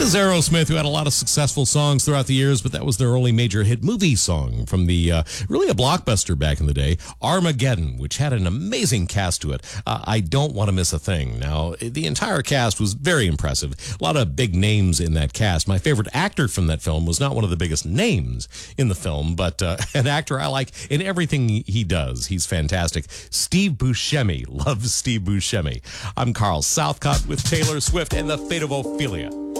is Aerosmith, who had a lot of successful songs throughout the years, but that was their only major hit movie song from the really a blockbuster back in the day, Armageddon, which had an amazing cast to it. I don't want to miss a thing. Now, the entire cast was very impressive. A lot of big names in that cast. My favorite actor from that film was not one of the biggest names in the film, but an actor I like in everything he does. He's fantastic. Steve Buscemi. Love Steve Buscemi. I'm Carl Southcott with Taylor Swift and the Fate of Ophelia.